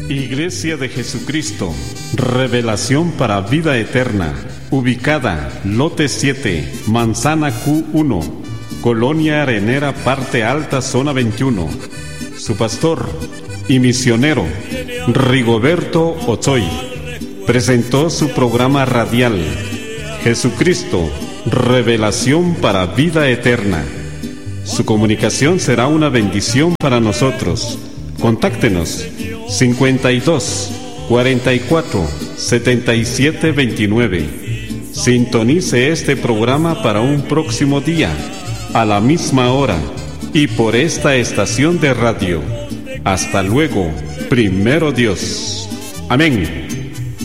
Iglesia de Jesucristo, Revelación para Vida Eterna, ubicada Lote 7, Manzana Q1, Colonia Arenera, Parte Alta, Zona 21. Su pastor y misionero, Rigoberto Ochoy, presentó su programa radial, Jesucristo, Revelación para Vida Eterna. Su comunicación será una bendición para nosotros. Contáctenos 52 44 77 29. Sintonice este programa para un próximo día, a la misma hora y por esta estación de radio. Hasta luego, primero Dios. Amén.